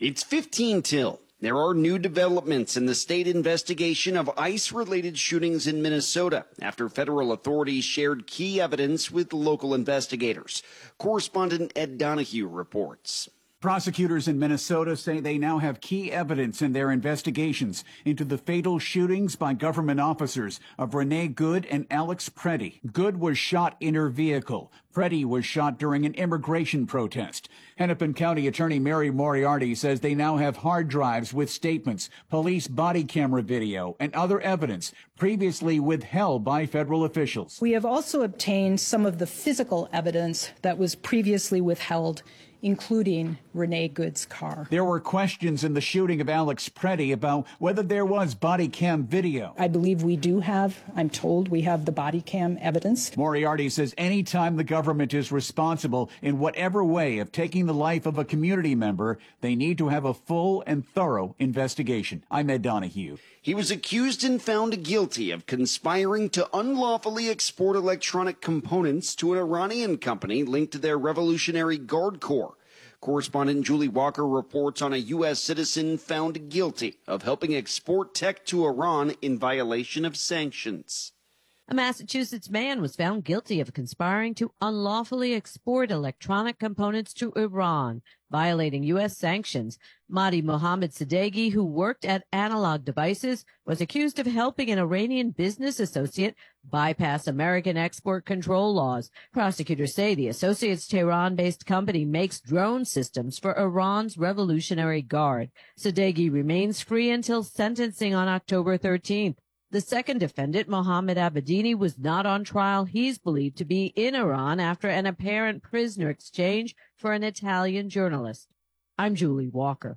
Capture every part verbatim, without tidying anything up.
It's fifteen till. There are new developments in the state investigation of ICE-related shootings in Minnesota after federal authorities shared key evidence with local investigators. Correspondent Ed Donahue reports. Prosecutors in Minnesota say they now have key evidence in their investigations into the fatal shootings by government officers of Renee Good and Alex Preddy. Good was shot in her vehicle. Preddy was shot during an immigration protest. Hennepin County Attorney Mary Moriarty says they now have hard drives with statements, police body camera video, and other evidence previously withheld by federal officials. We have also obtained some of the physical evidence that was previously withheld, including Renee Good's car. There were questions in the shooting of Alex Preddy about whether there was body cam video. I believe we do have, I'm told we have the body cam evidence. Moriarty says anytime the government is responsible in whatever way of taking the life of a community member, they need to have a full and thorough investigation. I'm Ed Donahue. He was accused and found guilty of conspiring to unlawfully export electronic components to an Iranian company linked to their Revolutionary Guard Corps. Correspondent Julie Walker reports on a U S citizen found guilty of helping export tech to Iran in violation of sanctions. A Massachusetts man was found guilty of conspiring to unlawfully export electronic components to Iran, violating U S sanctions. Mahdi Mohammed Sadeghi, who worked at Analog Devices, was accused of helping an Iranian business associate bypass American export control laws. Prosecutors say the associate's Tehran-based company makes drone systems for Iran's Revolutionary Guard. Sadeghi remains free until sentencing on October thirteenth. The second defendant, Mohammed Abedini, was not on trial. He's believed to be in Iran after an apparent prisoner exchange for an Italian journalist. I'm Julie Walker.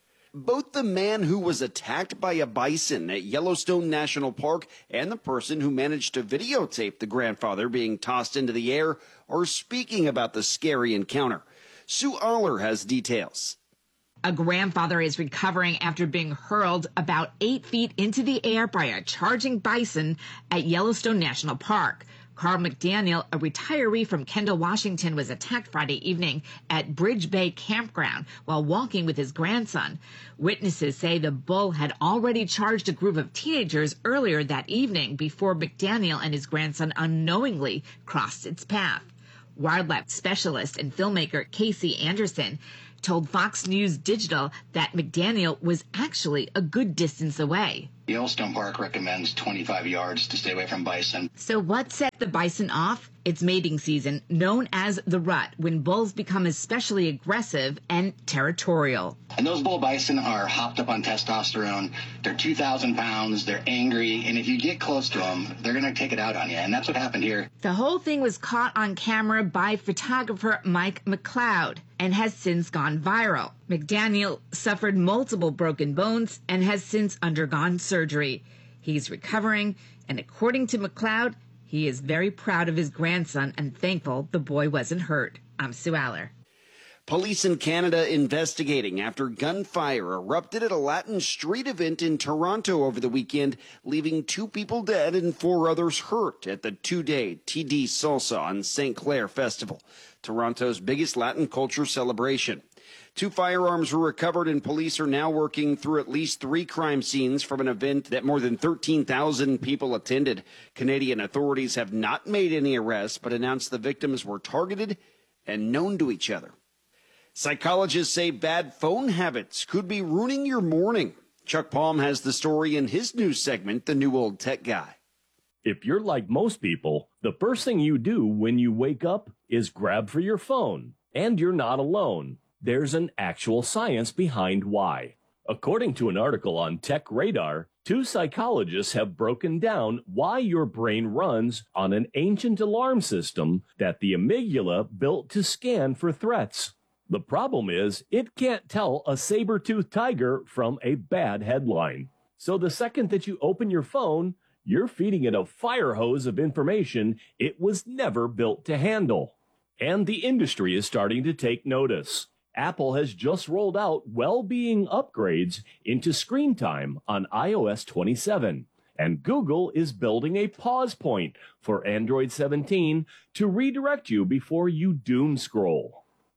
Both the man who was attacked by a bison at Yellowstone National Park and the person who managed to videotape the grandfather being tossed into the air are speaking about the scary encounter. Sue Aller has details. A grandfather is recovering after being hurled about eight feet into the air by a charging bison at Yellowstone National Park. Carl McDaniel, a retiree from Kendall, Washington, was attacked Friday evening at Bridge Bay Campground while walking with his grandson. Witnesses say the bull had already charged a group of teenagers earlier that evening before McDaniel and his grandson unknowingly crossed its path. Wildlife specialist and filmmaker Casey Anderson told Fox News Digital that McDaniel was actually a good distance away. Yellowstone Park recommends twenty-five yards to stay away from bison. So what set the bison off? It's mating season, known as the rut, when bulls become especially aggressive and territorial. And those bull bison are hopped up on testosterone. They're two thousand pounds. They're angry. And if you get close to them, they're going to take it out on you. And that's what happened here. The whole thing was caught on camera by photographer Mike McLeod and has since gone viral. McDaniel suffered multiple broken bones and has since undergone surgery. He's recovering, and according to McLeod, he is very proud of his grandson and thankful the boy wasn't hurt. I'm Sue Aller. Police in Canada investigating after gunfire erupted at a Latin street event in Toronto over the weekend, leaving two people dead and four others hurt at the two-day T D Salsa on Saint Clair Festival, Toronto's biggest Latin culture celebration. Two firearms were recovered, and police are now working through at least three crime scenes from an event that more than thirteen thousand people attended. Canadian authorities have not made any arrests, but announced the victims were targeted and known to each other. Psychologists say bad phone habits could be ruining your morning. Chuck Palm has the story in his news segment, The New Old Tech Guy. If you're like most people, the first thing you do when you wake up is grab for your phone. And you're not alone. There's an actual science behind why. According to an article on Tech Radar, two psychologists have broken down why your brain runs on an ancient alarm system that the amygdala built to scan for threats. The problem is, it can't tell a saber-toothed tiger from a bad headline. So the second that you open your phone, you're feeding it a fire hose of information it was never built to handle. And the industry is starting to take notice. Apple has just rolled out well-being upgrades into screen time on i O S twenty-seven. And Google is building a pause point for Android seventeen to redirect you before you doom scroll.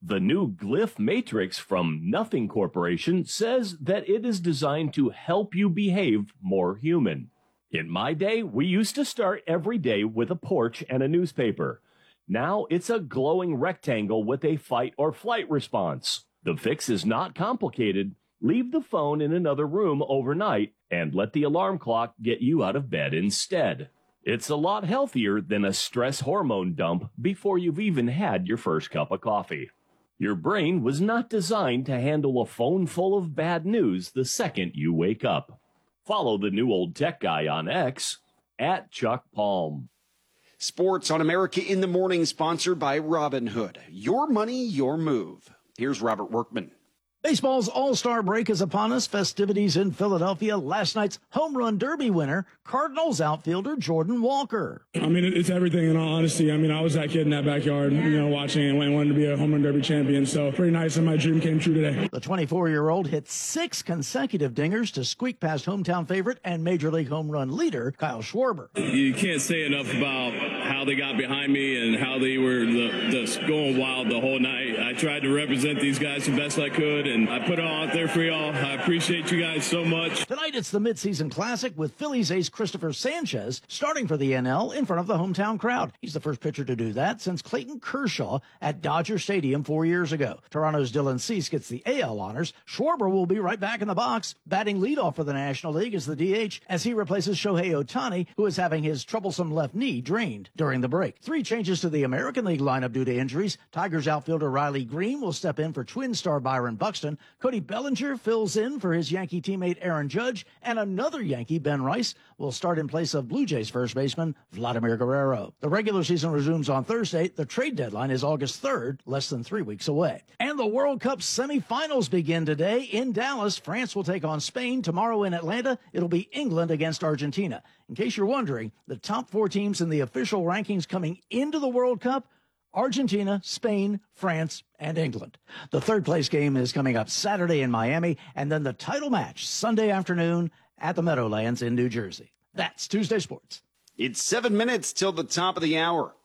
The new Glyph Matrix from Nothing Corporation says that it is designed to help you behave more human. In my day, we used to start every day with a porch and a newspaper. Now it's a glowing rectangle with a fight or flight response. The fix is not complicated. Leave the phone in another room overnight and let the alarm clock get you out of bed instead. It's a lot healthier than a stress hormone dump before you've even had your first cup of coffee. Your brain was not designed to handle a phone full of bad news the second you wake up. Follow the new old tech guy on X at Chuck Palm. Sports on America in the Morning, sponsored by Robinhood. Your money, your move. Here's Robert Workman. Baseball's All-Star break is upon us. Festivities in Philadelphia. Last night's Home Run Derby winner, Cardinals outfielder Jordan Walker. I mean, it's everything in all honesty. I mean, I was that kid in that backyard, you know, watching and wanted to be a Home Run Derby champion. So pretty nice, and my dream came true today. The twenty-four-year-old hit six consecutive dingers to squeak past hometown favorite and Major League home run leader Kyle Schwarber. You can't say enough about how they got behind me and how they were the, the going wild the whole night. I tried to represent these guys the best I could, and I put it all out there for y'all. I appreciate you guys so much. Tonight it's the midseason classic with Phillies ace Christopher Sanchez starting for the N L in front of the hometown crowd. He's the first pitcher to do that since Clayton Kershaw at Dodger Stadium four years ago. Toronto's Dylan Cease gets the A L honors. Schwarber will be right back in the box, batting leadoff for the National League as the D H as he replaces Shohei Ohtani, who is having his troublesome left knee drained during the break. Three changes to the American League lineup due to injuries. Tigers outfielder Riley Green will step in for Twin star Byron Buxton. Cody Bellinger fills in for his Yankee teammate Aaron Judge, and another Yankee, Ben Rice, will start in place of Blue Jays first baseman Vladimir Guerrero. The regular season resumes on Thursday. The trade deadline is August third, less than three weeks away. And the World Cup semifinals begin today in Dallas. France will take on Spain. Tomorrow in Atlanta, it'll be England against Argentina. In case you're wondering, the top four teams in the official rankings coming into the World Cup: Argentina, Spain, France, and England. The third place game is coming up Saturday in Miami, and then the title match Sunday afternoon at the Meadowlands in New Jersey. That's Tuesday Sports. It's seven minutes till the top of the hour.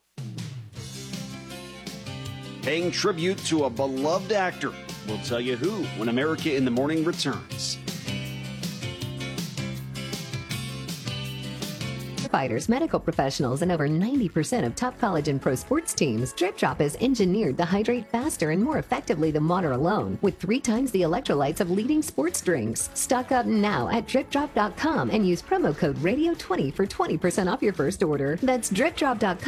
Paying tribute to a beloved actor. We'll tell you who when America in the Morning returns. Fighters, medical professionals, and over ninety percent of top college and pro sports teams, Drip Drop is engineered to hydrate faster and more effectively than water alone, with three times the electrolytes of leading sports drinks. Stock up now at drip drop dot com and use promo code radio twenty for twenty percent off your first order. That's drip drop dot com.